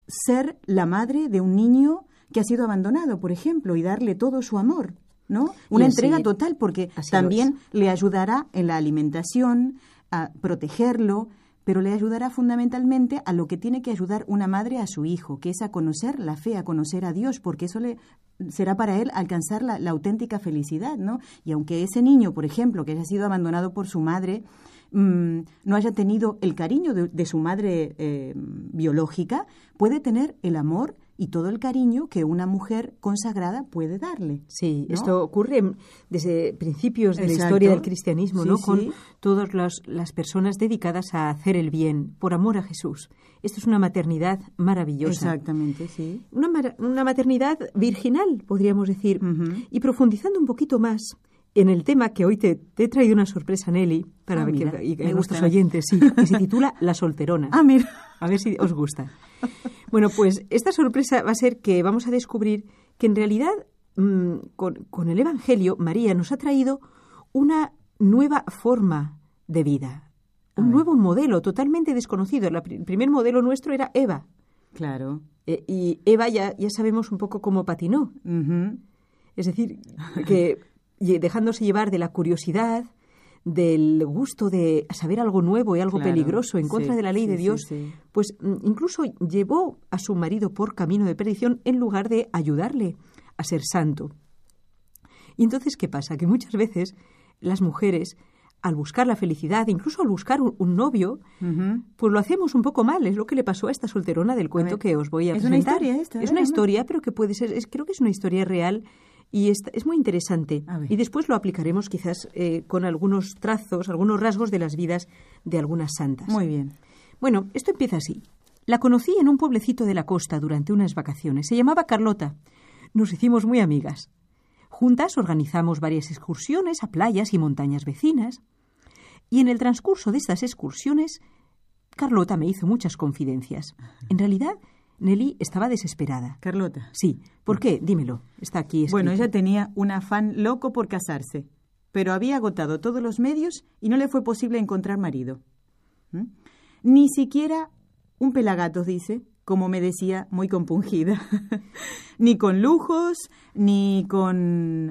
ser la madre de un niño que ha sido abandonado, por ejemplo, y darle todo su amor, ¿no? Una entrega total, porque también le ayudará en la alimentación, a protegerlo, pero le ayudará fundamentalmente a lo que tiene que ayudar una madre a su hijo, que es a conocer la fe, a conocer a Dios, porque eso le será para él alcanzar la auténtica felicidad, ¿no? Y aunque ese niño, por ejemplo, que haya sido abandonado por su madre, no haya tenido el cariño de su madre biológica, puede tener el amor y todo el cariño que una mujer consagrada puede darle. Sí, ¿no? Esto ocurre desde principios de la historia del cristianismo, ¿no? Con todas las personas dedicadas a hacer el bien por amor a Jesús. Esto es una maternidad maravillosa. Exactamente, sí. Una maternidad virginal, podríamos decir. Uh-huh. Y profundizando un poquito más en el tema que hoy te he traído una sorpresa, Nelly, para que nuestros oyentes, sí, que se titula La solterona. Ah, mira. A ver si os gusta. Bueno, pues esta sorpresa va a ser que vamos a descubrir que en realidad con el Evangelio María nos ha traído una nueva forma de vida, un nuevo modelo totalmente desconocido. El primer modelo nuestro era Eva. Claro. Y Eva ya sabemos un poco cómo patinó. Uh-huh. Es decir, que dejándose llevar de la curiosidad, del gusto de saber algo nuevo y algo peligroso en contra de la ley de Dios, pues incluso llevó a su marido por camino de perdición en lugar de ayudarle a ser santo. Y entonces, ¿qué pasa? Que muchas veces las mujeres, al buscar la felicidad, incluso al buscar un novio, uh-huh, pues lo hacemos un poco mal. Es lo que le pasó a esta solterona del cuento que os voy a presentar. Es una historia esta. Es una historia, pero que puede ser, creo que es una historia real. Y es muy interesante. Y después lo aplicaremos quizás con algunos trazos, algunos rasgos de las vidas de algunas santas. Muy bien. Bueno, esto empieza así. La conocí en un pueblecito de la costa durante unas vacaciones. Se llamaba Carlota. Nos hicimos muy amigas. Juntas organizamos varias excursiones a playas y montañas vecinas. Y en el transcurso de estas excursiones, Carlota me hizo muchas confidencias. En realidad, Nelly estaba desesperada. Carlota. Sí. ¿Por qué? Dímelo. Está aquí escrito. Bueno, ella tenía un afán loco por casarse, pero había agotado todos los medios y no le fue posible encontrar marido. Ni siquiera un pelagatos, dice, como me decía, muy compungida. Ni con lujos, ni con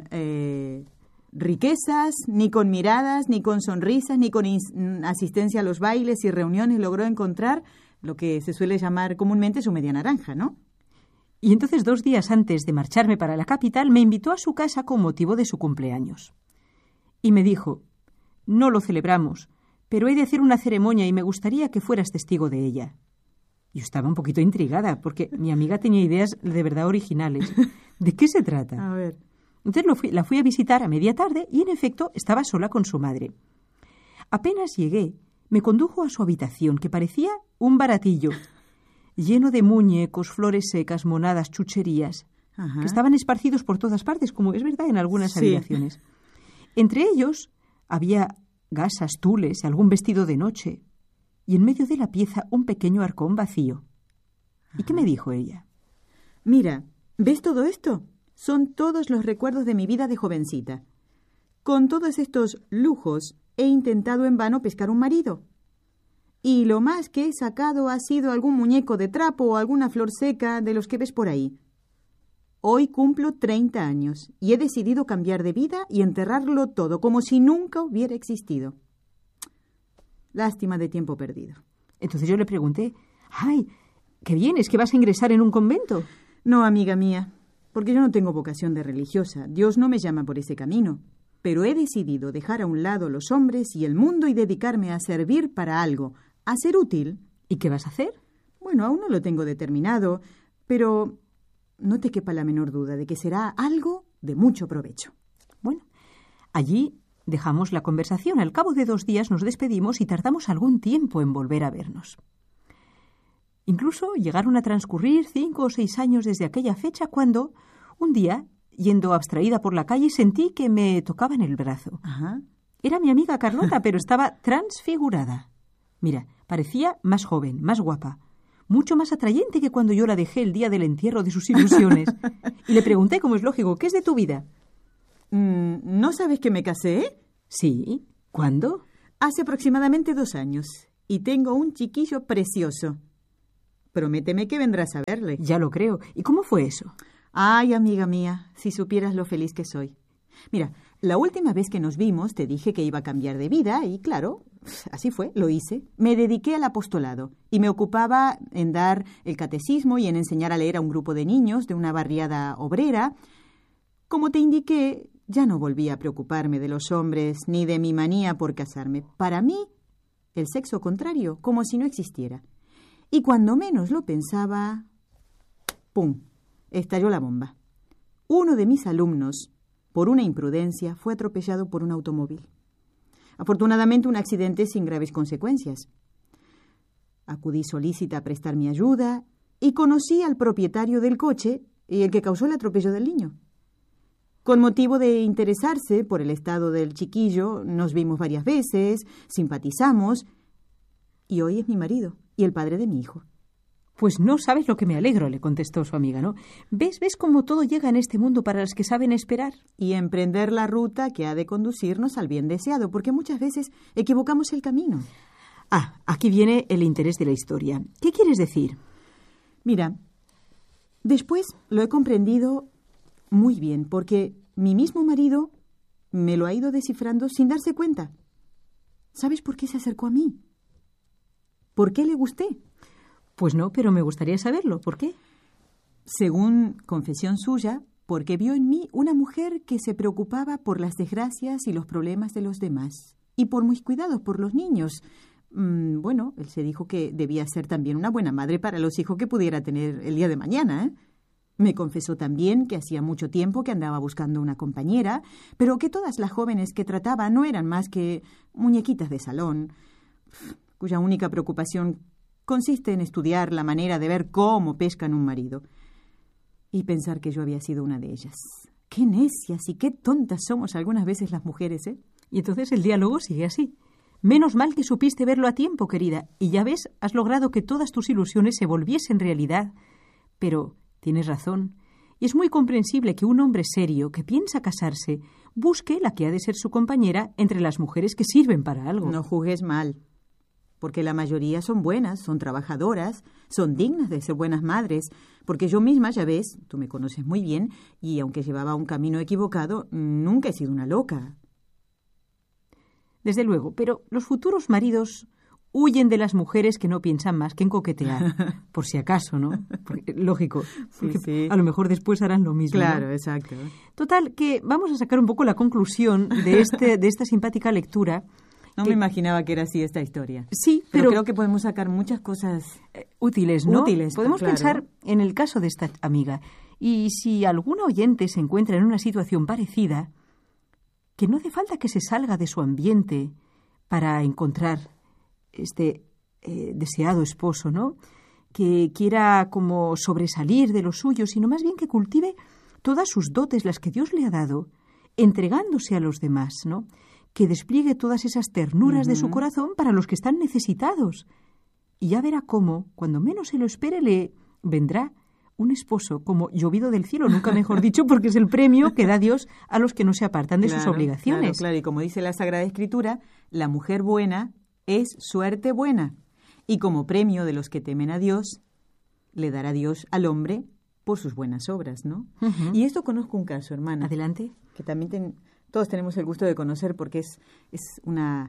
riquezas, ni con miradas, ni con sonrisas, ni con asistencia a los bailes y reuniones logró encontrar lo que se suele llamar comúnmente su media naranja, ¿no? Y entonces 2 días antes de marcharme para la capital me invitó a su casa con motivo de su cumpleaños. Y me dijo, no lo celebramos, pero he de hacer una ceremonia y me gustaría que fueras testigo de ella. Yo estaba un poquito intrigada porque mi amiga tenía ideas de verdad originales. ¿De qué se trata? A ver. Entonces la fui a visitar a media tarde y en efecto estaba sola con su madre. Apenas llegué, me condujo a su habitación, que parecía un baratillo, lleno de muñecos, flores secas, monadas, chucherías, que estaban esparcidos por todas partes, como es verdad en algunas habitaciones. Entre ellos había gasas, tules, algún vestido de noche, y en medio de la pieza un pequeño arcón vacío. ¿Y qué me dijo ella? Mira, ¿ves todo esto? Son todos los recuerdos de mi vida de jovencita. Con todos estos lujos he intentado en vano pescar un marido. Y lo más que he sacado ha sido algún muñeco de trapo o alguna flor seca de los que ves por ahí. Hoy cumplo 30 años y he decidido cambiar de vida y enterrarlo todo como si nunca hubiera existido. Lástima de tiempo perdido. Entonces yo le pregunté, ¡ay, qué bien! ¿Es que vas a ingresar en un convento? No, amiga mía, porque yo no tengo vocación de religiosa. Dios no me llama por ese camino. Pero he decidido dejar a un lado los hombres y el mundo y dedicarme a servir para algo, a ser útil. ¿Y qué vas a hacer? Bueno, aún no lo tengo determinado, pero no te quepa la menor duda de que será algo de mucho provecho. Bueno, allí dejamos la conversación. Al cabo de 2 días nos despedimos y tardamos algún tiempo en volver a vernos. Incluso llegaron a transcurrir 5 o 6 años desde aquella fecha cuando, un día, yendo abstraída por la calle, sentí que me tocaban el brazo. Ajá. Era mi amiga Carlota, pero estaba transfigurada. Mira, parecía más joven, más guapa, mucho más atrayente que cuando yo la dejé el día del entierro de sus ilusiones. Y le pregunté, como es lógico, ¿qué es de tu vida? ¿No sabes que me casé? Sí. ¿Cuándo? Hace aproximadamente 2 años. Y tengo un chiquillo precioso. Prométeme que vendrás a verle. Ya lo creo. ¿Y cómo fue eso? Ay, amiga mía, si supieras lo feliz que soy. Mira, la última vez que nos vimos te dije que iba a cambiar de vida y claro, así fue, lo hice. Me dediqué al apostolado y me ocupaba en dar el catecismo y en enseñar a leer a un grupo de niños de una barriada obrera. Como te indiqué, ya no volví a preocuparme de los hombres ni de mi manía por casarme. Para mí, el sexo contrario, como si no existiera. Y cuando menos lo pensaba, ¡pum!, estalló la bomba. Uno de mis alumnos, por una imprudencia, fue atropellado por un automóvil. Afortunadamente, un accidente sin graves consecuencias. Acudí solícita a prestar mi ayuda y conocí al propietario del coche y el que causó el atropello del niño. Con motivo de interesarse por el estado del chiquillo, nos vimos varias veces, simpatizamos, y hoy es mi marido y el padre de mi hijo. Pues no sabes lo que me alegro, le contestó su amiga, ¿no? ¿Ves cómo todo llega en este mundo para los que saben esperar? Y emprender la ruta que ha de conducirnos al bien deseado, porque muchas veces equivocamos el camino. Ah, aquí viene el interés de la historia. ¿Qué quieres decir? Mira, después lo he comprendido muy bien, porque mi mismo marido me lo ha ido descifrando sin darse cuenta. ¿Sabes por qué se acercó a mí? ¿Por qué le gusté? Pues no, pero me gustaría saberlo. ¿Por qué? Según confesión suya, porque vio en mí una mujer que se preocupaba por las desgracias y los problemas de los demás, y por mis cuidados por los niños. Bueno, él se dijo que debía ser también una buena madre para los hijos que pudiera tener el día de mañana, ¿eh? Me confesó también que hacía mucho tiempo que andaba buscando una compañera, pero que todas las jóvenes que trataba no eran más que muñequitas de salón, cuya única preocupación consiste en estudiar la manera de ver cómo pescan un marido. Y pensar que yo había sido una de ellas. Qué necias y qué tontas somos algunas veces las mujeres, ¿eh? Y entonces el diálogo sigue así. Menos mal que supiste verlo a tiempo, querida. Y ya ves, has logrado que todas tus ilusiones se volviesen realidad. Pero tienes razón. Y es muy comprensible que un hombre serio que piensa casarse busque la que ha de ser su compañera entre las mujeres que sirven para algo. No juzgues mal. Porque la mayoría son buenas, son trabajadoras, son dignas de ser buenas madres, porque yo misma, ya ves, tú me conoces muy bien, y aunque llevaba un camino equivocado, nunca he sido una loca. Desde luego, pero los futuros maridos huyen de las mujeres que no piensan más que en coquetear, por si acaso, ¿no? Porque, lógico, porque sí. A lo mejor después harán lo mismo. Claro, ¿no? Exacto. Total, que vamos a sacar un poco la conclusión de esta simpática lectura. No me imaginaba que era así esta historia. Sí, pero creo que podemos sacar muchas cosas útiles, ¿no? Útiles, podemos claro. pensar en el caso de esta amiga. Y si algún oyente se encuentra en una situación parecida, que no hace falta que se salga de su ambiente para encontrar este deseado esposo, ¿no? Que quiera como sobresalir de lo suyo, sino más bien que cultive todas sus dotes, las que Dios le ha dado, entregándose a los demás, ¿no? Que despliegue todas esas ternuras de su corazón para los que están necesitados. Y ya verá cómo, cuando menos se lo espere, le vendrá un esposo como llovido del cielo, nunca mejor dicho, porque es el premio que da Dios a los que no se apartan de sus obligaciones. Claro, y como dice la Sagrada Escritura, la mujer buena es suerte buena. Y como premio de los que temen a Dios, le dará Dios al hombre por sus buenas obras, ¿no? Y esto conozco un caso, hermana. Adelante. Que también todos tenemos el gusto de conocer porque es una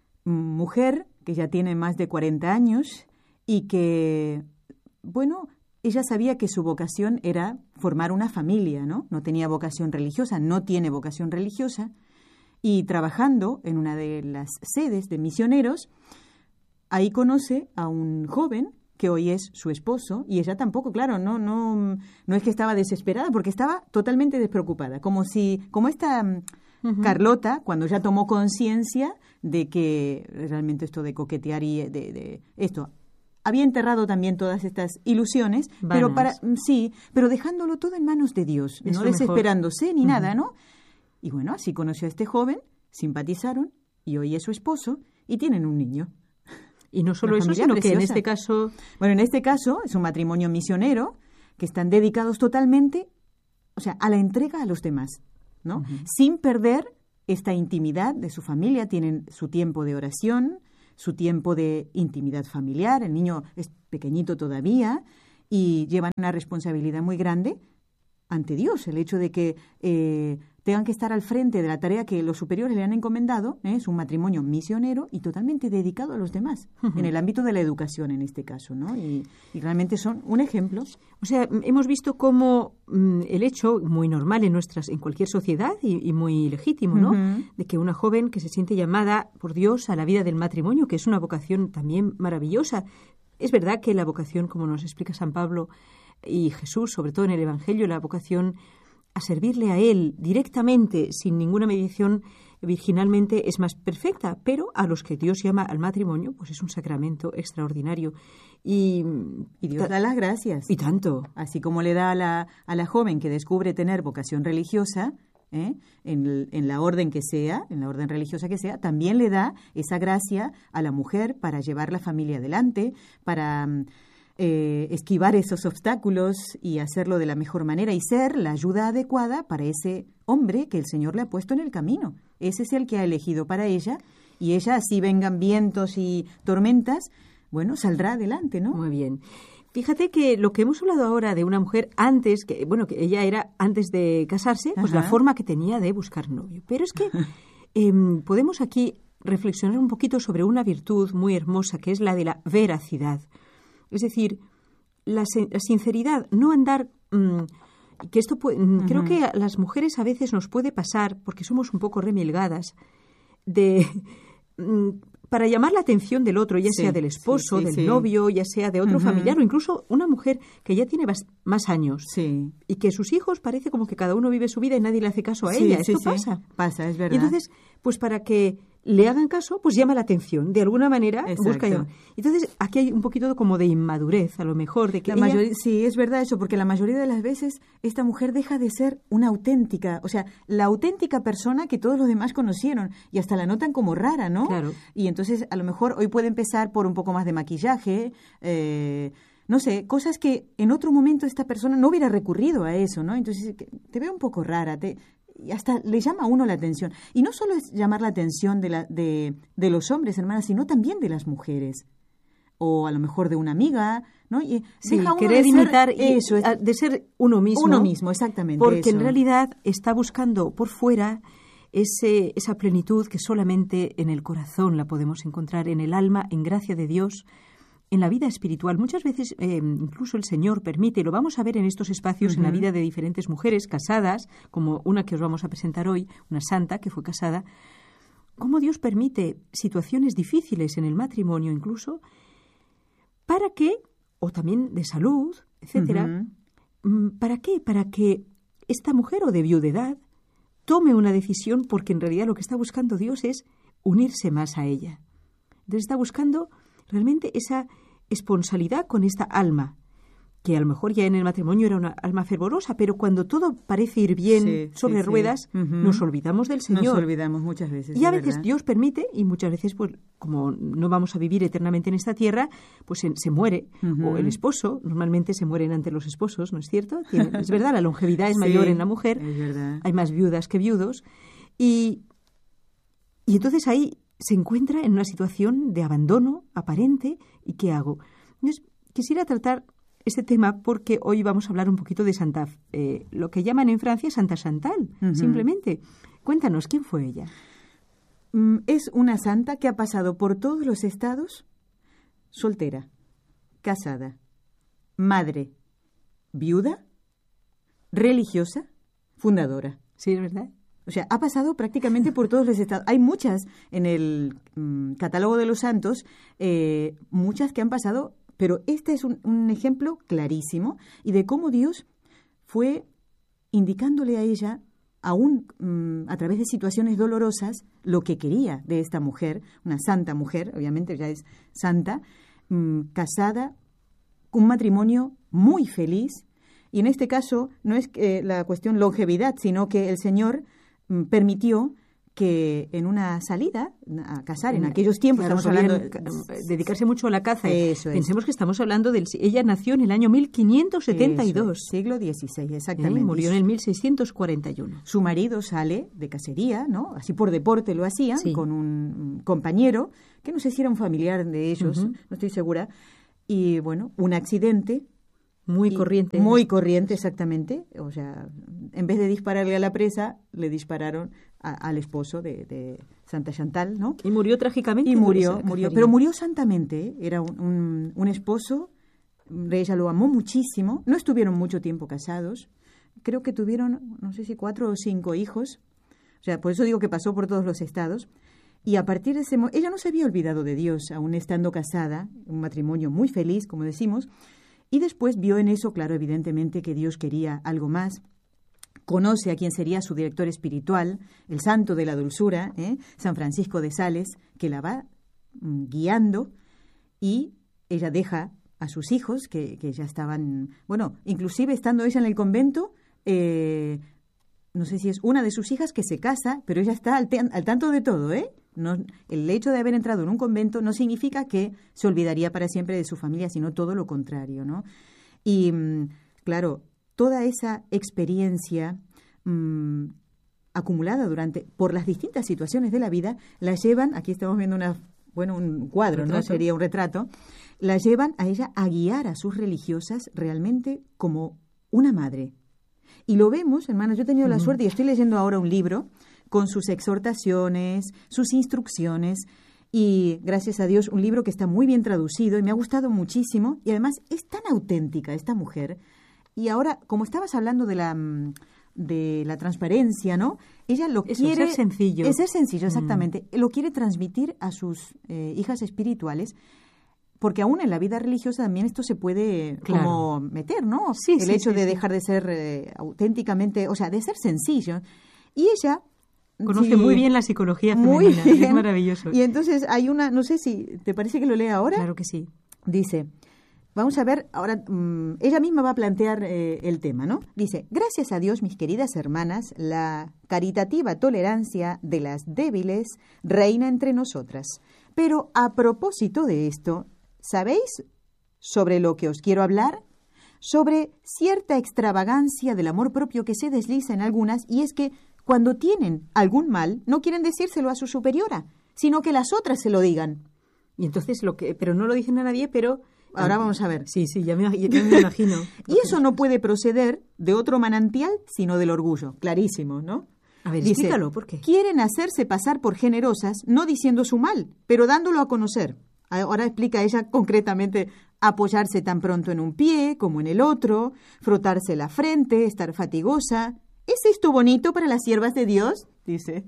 mujer que ya tiene más de 40 años y que, bueno, ella sabía que su vocación era formar una familia, ¿no? No tenía vocación religiosa, no tiene vocación religiosa. Y trabajando en una de las sedes de misioneros, ahí conoce a un joven que hoy es su esposo, y ella tampoco, claro, no es que estaba desesperada, porque estaba totalmente despreocupada, como esta Carlota, cuando ya tomó conciencia de que realmente esto de coquetear y de esto había enterrado también todas estas ilusiones, pero dejándolo todo en manos de Dios, no desesperándose ni nada, ¿no? Y bueno, así conoció a este joven, simpatizaron, y hoy es su esposo, y tienen un niño. Y no solo eso, sino que en este caso... Bueno, en este caso es un matrimonio misionero que están dedicados totalmente, o sea, a la entrega a los demás, ¿no? Sin perder esta intimidad de su familia, tienen su tiempo de oración, su tiempo de intimidad familiar. El niño es pequeñito todavía y llevan una responsabilidad muy grande ante Dios. El hecho de que tengan que estar al frente de la tarea que los superiores le han encomendado, es un matrimonio misionero y totalmente dedicado a los demás, en el ámbito de la educación en este caso, ¿no? Y realmente son un ejemplo. O sea, hemos visto cómo el hecho, muy normal en cualquier sociedad y muy legítimo, ¿no? De que una joven que se siente llamada por Dios a la vida del matrimonio, que es una vocación también maravillosa. Es verdad que la vocación, como nos explica San Pablo y Jesús, sobre todo en el Evangelio, la vocación a servirle a Él directamente, sin ninguna mediación, virginalmente, es más perfecta, pero a los que Dios llama al matrimonio, pues es un sacramento extraordinario. Y Dios da las gracias. Y tanto. Así como le da a la joven que descubre tener vocación religiosa, en la orden que sea, en la orden religiosa que sea, también le da esa gracia a la mujer para llevar la familia adelante, para esquivar esos obstáculos y hacerlo de la mejor manera y ser la ayuda adecuada para ese hombre que el Señor le ha puesto en el camino. Ese es el que ha elegido para ella y ella, así vengan vientos y tormentas, bueno, saldrá adelante, ¿no? Muy bien. Fíjate que lo que hemos hablado ahora de una mujer antes, que ella era antes de casarse, pues la forma que tenía de buscar novio. Pero es que podemos aquí reflexionar un poquito sobre una virtud muy hermosa que es la de la veracidad. Es decir, la sinceridad, no andar... que esto creo que a las mujeres a veces nos puede pasar, porque somos un poco remilgadas, para llamar la atención del otro, ya sea del esposo, del novio, ya sea de otro familiar, o incluso una mujer que ya tiene más años y que sus hijos parece como que cada uno vive su vida y nadie le hace caso a ella. Esto pasa. Pasa, es verdad. Y entonces, pues para que le hagan caso, pues llama la atención. De alguna manera busca llamar. Entonces, aquí hay un poquito como de inmadurez, a lo mejor, de que sí, es verdad eso, porque la mayoría de las veces esta mujer deja de ser una auténtica, o sea, la auténtica persona que todos los demás conocieron y hasta la notan como rara, ¿no? Claro. Y entonces, a lo mejor hoy puede empezar por un poco más de maquillaje, no sé, cosas que en otro momento esta persona no hubiera recurrido a eso, ¿no? Entonces, te veo un poco rara, y hasta le llama a uno la atención. Y no solo es llamar la atención de los hombres, hermanas, sino también de las mujeres. O a lo mejor de una amiga, ¿no? Y deja querer imitar eso, de ser uno mismo. Uno mismo, exactamente. Porque en realidad está buscando por fuera esa plenitud que solamente en el corazón la podemos encontrar, en el alma, en gracia de Dios, en la vida espiritual. Muchas veces incluso el Señor permite, y lo vamos a ver en estos espacios, en la vida de diferentes mujeres casadas, como una que os vamos a presentar hoy, una santa que fue casada, cómo Dios permite situaciones difíciles en el matrimonio incluso, para que, o también de salud, etcétera, ¿para qué? Para que esta mujer o de viudedad tome una decisión, porque en realidad lo que está buscando Dios es unirse más a ella. Entonces está buscando realmente esa esponsalidad con esta alma, que a lo mejor ya en el matrimonio era una alma fervorosa, pero cuando todo parece ir bien sobre ruedas, nos olvidamos del Señor. Nos olvidamos muchas veces. Y a veces Dios permite, y muchas veces, pues como no vamos a vivir eternamente en esta tierra, pues se muere. O el esposo, normalmente se mueren ante los esposos, ¿no es cierto? Es verdad, la longevidad es mayor en la mujer. Es verdad. Hay más viudas que viudos. Y entonces ahí se encuentra en una situación de abandono aparente. ¿Y qué hago? Entonces, quisiera tratar este tema porque hoy vamos a hablar un poquito de Santa, lo que llaman en Francia Santa Chantal, simplemente. Cuéntanos, ¿quién fue ella? Es una santa que ha pasado por todos los estados, soltera, casada, madre, viuda, religiosa, fundadora. Sí, es verdad. O sea, ha pasado prácticamente por todos los estados. Hay muchas en el catálogo de los santos, muchas que han pasado, pero este es un ejemplo clarísimo y de cómo Dios fue indicándole a ella, aún a través de situaciones dolorosas, lo que quería de esta mujer, una santa mujer, obviamente ya es santa, casada, un matrimonio muy feliz. Y en este caso no es la cuestión longevidad, sino que el Señor permitió que en una salida a cazar en aquellos tiempos, claro, estamos hablando dedicarse mucho a la caza. Eso es. Pensemos que estamos hablando ella nació en el año 1572. Siglo XVI, exactamente. Murió en el 1641. Su marido sale de cacería, ¿no? Así por deporte lo hacían, con un compañero, que no sé si era un familiar de ellos, no estoy segura. Y bueno, un accidente. Muy corriente. Muy corriente, exactamente. O sea, en vez de dispararle a la presa, le dispararon al esposo de Santa Chantal, ¿no? Y murió trágicamente. Y murió, pero murió santamente, ¿eh? Era un esposo, ella lo amó muchísimo, no estuvieron mucho tiempo casados, creo que tuvieron, no sé si 4 o 5 hijos, o sea, por eso digo que pasó por todos los estados, y a partir de ese momento, ella no se había olvidado de Dios, aún estando casada, un matrimonio muy feliz, como decimos, y después vio en eso, claro, evidentemente, que Dios quería algo más. Conoce a quien sería su director espiritual, el santo de la dulzura, San Francisco de Sales, que la va guiando, y ella deja a sus hijos, que ya estaban, bueno, inclusive estando ella en el convento, no sé si es una de sus hijas que se casa, pero ella está al tanto de todo, ¿eh? No, el hecho de haber entrado en un convento no significa que se olvidaría para siempre de su familia, sino todo lo contrario, ¿no? Y, claro, toda esa experiencia acumulada por las distintas situaciones de la vida, la llevan, aquí estamos viendo un cuadro, ¿no? Sería un retrato, la llevan a ella a guiar a sus religiosas realmente como una madre. Y lo vemos, hermanos, yo he tenido la suerte y estoy leyendo ahora un libro con sus exhortaciones, sus instrucciones, y gracias a Dios un libro que está muy bien traducido y me ha gustado muchísimo, y además es tan auténtica esta mujer. Y ahora, como estabas hablando de la transparencia, ¿no? Ella lo quiere... ser sencillo. Es ser sencillo, exactamente. Lo quiere transmitir a sus hijas espirituales, porque aún en la vida religiosa también esto se puede como meter, ¿no? Sí, el hecho de dejar de ser auténticamente, o sea, de ser sencillo. Y ella... Conoce muy bien la psicología femenina, es maravilloso. Y entonces hay no sé si, ¿te parece que lo lea ahora? Claro que sí. Dice, vamos a ver, ahora ella misma va a plantear el tema, ¿no? Dice, gracias a Dios, mis queridas hermanas, la caritativa tolerancia de las débiles reina entre nosotras. Pero a propósito de esto, ¿sabéis sobre lo que os quiero hablar? Sobre cierta extravagancia del amor propio que se desliza en algunas, y es que cuando tienen algún mal, no quieren decírselo a su superiora, sino que las otras se lo digan. Y entonces pero no lo dicen a nadie, pero... Ahora vamos a ver. Sí, ya me imagino. Y eso no puede proceder de otro manantial, sino del orgullo. Clarísimo, ¿no? A ver, dice, explícalo, ¿por qué? Quieren hacerse pasar por generosas, no diciendo su mal, pero dándolo a conocer. Ahora explica ella concretamente apoyarse tan pronto en un pie como en el otro, frotarse la frente, estar fatigosa. ¿Es esto bonito para las siervas de Dios? Dice.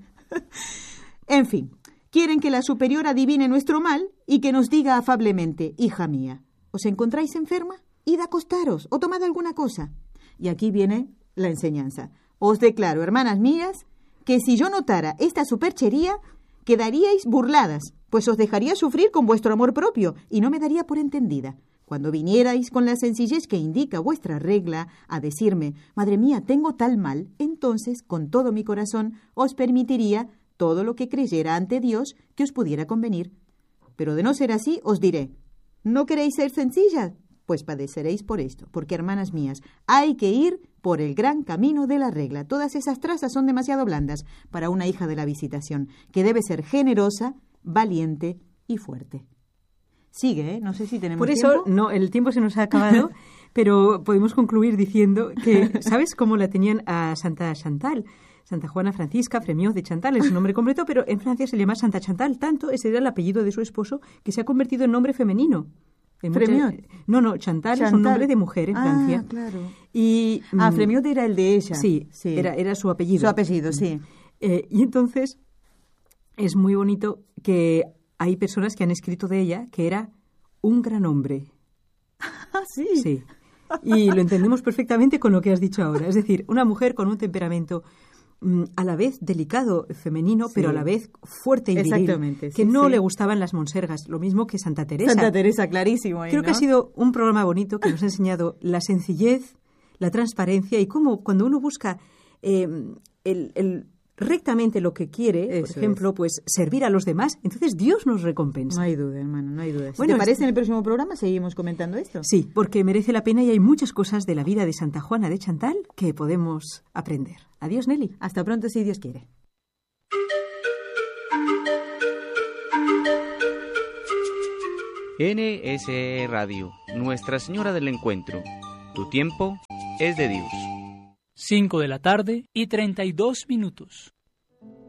En fin, quieren que la superiora adivine nuestro mal y que nos diga afablemente, hija mía, ¿os encontráis enferma? Id a acostaros o tomad alguna cosa. Y aquí viene la enseñanza. Os declaro, hermanas mías, que si yo notara esta superchería, quedaríais burladas, pues os dejaría sufrir con vuestro amor propio y no me daría por entendida. Cuando vinierais con la sencillez que indica vuestra regla a decirme, madre mía, tengo tal mal, entonces, con todo mi corazón, os permitiría todo lo que creyera ante Dios que os pudiera convenir. Pero de no ser así, os diré, ¿no queréis ser sencillas? Pues padeceréis por esto, porque, hermanas mías, hay que ir por el gran camino de la regla. Todas esas trazas son demasiado blandas para una hija de la Visitación, que debe ser generosa, valiente y fuerte. Sigue, ¿eh? No sé si tenemos tiempo. Por eso, no, el tiempo se nos ha acabado, pero podemos concluir diciendo que, ¿sabes cómo la tenían a Santa Chantal? Santa Juana Francisca Fremiot de Chantal es su nombre completo, pero en Francia se llama Santa Chantal, tanto ese era el apellido de su esposo, que se ha convertido en nombre femenino. ¿Fremiot? No, Chantal es un nombre de mujer en Francia. Ah, claro. Y, Fremiot era el de ella. Sí. Era su apellido. Su apellido, sí. Y entonces es muy bonito que hay personas que han escrito de ella que era un gran hombre. ¿Ah, sí? Sí. Y lo entendemos perfectamente con lo que has dicho ahora. Es decir, una mujer con un temperamento a la vez delicado, femenino, pero a la vez fuerte y viril. Exactamente. Que no le gustaban las monsergas, lo mismo que Santa Teresa. Santa Teresa, clarísimo. Creo que ha sido un programa bonito que nos ha enseñado la sencillez, la transparencia y cómo cuando uno busca el rectamente lo que quiere, por ejemplo, pues servir a los demás, entonces Dios nos recompensa. No hay duda, hermano, no hay duda. Bueno, ¿te parece en el próximo programa seguimos comentando esto? Sí, porque merece la pena y hay muchas cosas de la vida de Santa Juana de Chantal que podemos aprender. Adiós, Nelly. Hasta pronto, si Dios quiere. NSE Radio, Nuestra Señora del Encuentro. Tu tiempo es de Dios. 5 de la tarde y 32 minutos.